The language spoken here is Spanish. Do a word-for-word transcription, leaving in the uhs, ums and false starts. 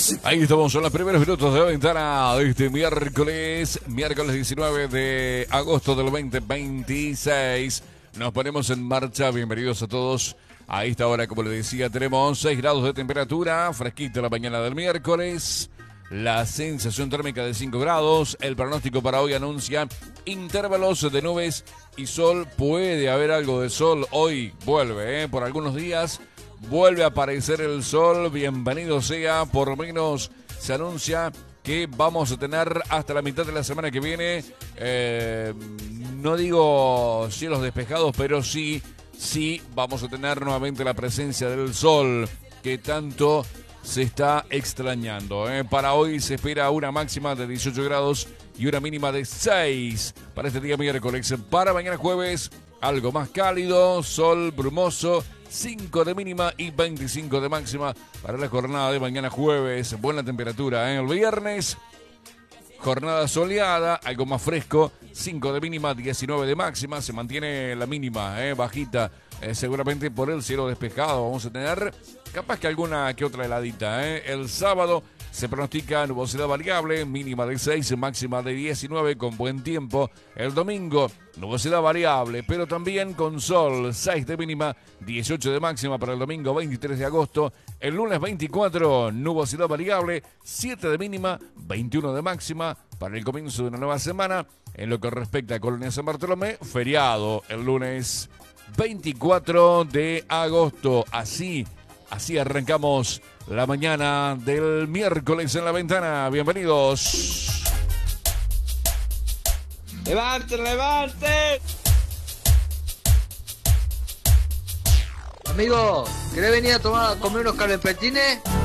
Ahí estamos, son los primeros minutos de ventana de este miércoles, miércoles diecinueve de agosto del veinte veintiséis. Nos ponemos en marcha, bienvenidos a todos. A esta hora, como les decía, tenemos seis grados de temperatura, fresquita la mañana del miércoles. La sensación térmica de cinco grados. El pronóstico para hoy anuncia intervalos de nubes y sol. Puede haber algo de sol. Hoy vuelve, ¿eh? Por algunos días vuelve a aparecer el sol. Bienvenido sea. Por lo menos se anuncia que vamos a tener hasta la mitad de la semana que viene, eh, no digo cielos despejados, pero sí, sí vamos a tener nuevamente la presencia del sol que tanto se está extrañando, ¿eh? Para hoy se espera una máxima de dieciocho grados y una mínima de seis para este día miércoles. Para mañana jueves, algo más cálido, sol brumoso, cinco de mínima y veinticinco de máxima para la jornada de mañana jueves. Buena temperatura, ¿eh? El viernes, jornada soleada, algo más fresco, cinco de mínima, diecinueve de máxima. Se mantiene la mínima, ¿eh? Bajita, eh, seguramente por el cielo despejado. Vamos a tener capaz que alguna que otra heladita, ¿eh? El sábado se pronostica nubosidad variable, mínima de seis, máxima de diecinueve, con buen tiempo. El domingo, nubosidad variable, pero también con sol, seis de mínima, dieciocho de máxima para el domingo veintitrés de agosto. El lunes veinticuatro, nubosidad variable, siete de mínima, veintiuno de máxima para el comienzo de una nueva semana. En lo que respecta a Colonia San Bartolomé, feriado el lunes veinticuatro de agosto. Así, así arrancamos la mañana del miércoles en la ventana. Bienvenidos. ¡Levante, levante! Amigo, ¿querés venir a tomar a comer unos calempetines?